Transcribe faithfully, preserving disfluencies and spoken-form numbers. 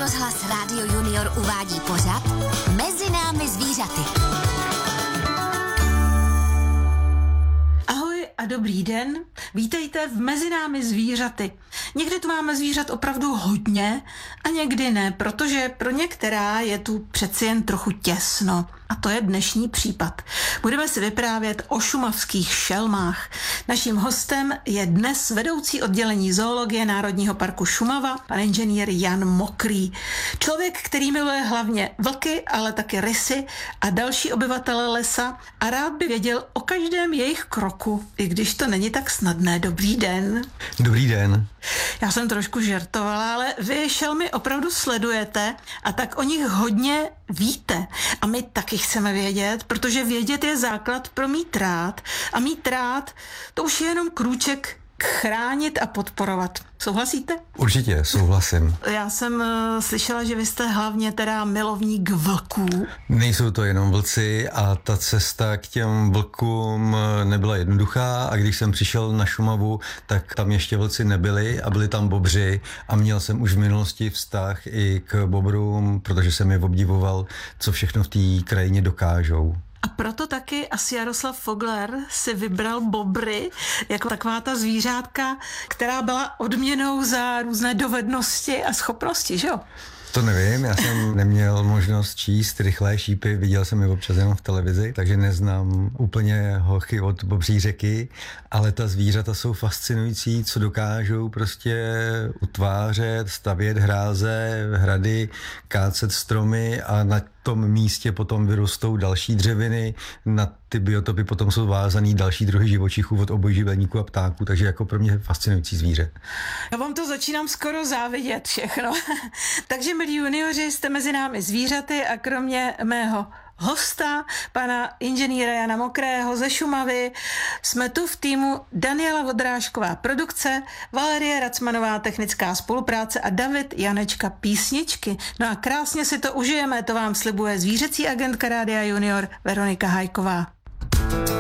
rozhlas Rádio Junior uvádí pořad Mezi námi zvířaty. Ahoj a dobrý den, vítejte v Mezi námi zvířaty. Někdy tu máme zvířat opravdu hodně a někdy ne, protože pro některá je tu přeci jen trochu těsno. A to je dnešní případ. Budeme si vyprávět o šumavských šelmách. Naším hostem je dnes vedoucí oddělení zoologie Národního parku Šumava, pan inženýr Jan Mokrý. Člověk, který miluje hlavně vlky, ale taky rysy a další obyvatele lesa a rád by věděl o každém jejich kroku, i když to není tak snadné. Dobrý den. Dobrý den. Já jsem trošku žertovala, ale vy šelmy opravdu sledujete a tak o nich hodně víte. A my taky chceme vědět, protože vědět je základ pro mít rád. A mít rád, to už je jenom krůček k chránit a podporovat. Souhlasíte? Určitě, souhlasím. Já jsem uh, slyšela, že vy jste hlavně teda milovník vlků. Nejsou to jenom vlci a ta cesta k těm vlkům nebyla jednoduchá a když jsem přišel na Šumavu, tak tam ještě vlci nebyli a byli tam bobři a měl jsem už v minulosti vztah i k bobrům, protože jsem je obdivoval, co všechno v té krajině dokážou. A proto taky asi Jaroslav Fogler si vybral bobry jako taková ta zvířátka, která byla odměnou za různé dovednosti a schopnosti, že jo? To nevím, já jsem neměl možnost číst rychlé šípy, viděl jsem je občas jenom v televizi, takže neznám úplně hochy od bobří řeky, ale ta zvířata jsou fascinující, co dokážou prostě utvářet, stavět hráze, hrady, kácet stromy a na tom místě potom vyrostou další dřeviny, na ty biotopy potom jsou vázaný další druhy živočichů od obojživelníků a ptáků, takže jako pro mě fascinující zvíře. Já vám to začínám skoro závidět všechno. Takže milí junioři, jste mezi námi zvířaty a kromě mého hosta, pana inženýra Jana Mokrého ze Šumavy, jsme tu v týmu Daniela Vodrážková produkce, Valerie Racmanová technická spolupráce a David Janečka písničky. No a krásně si to užijeme, to vám slibuje zvířecí agentka Rádia Junior Veronika Hajková.